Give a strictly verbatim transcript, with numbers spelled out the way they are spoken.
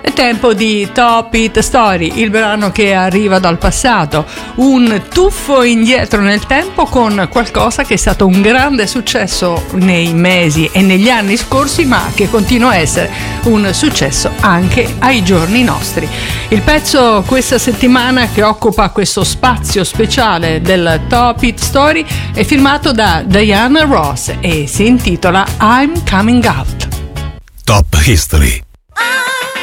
È tempo di Top Hit Story, il brano che arriva dal passato, un tuffo indietro nel tempo con qualcosa che è stato un grande successo nei mesi e negli anni scorsi, ma che continua a essere un successo anche ai giorni nostri. Il pezzo questa settimana che occupa questo spazio speciale del Top Hit Story è firmato da Diana Ross e si intitola I'm Coming Out. Top History.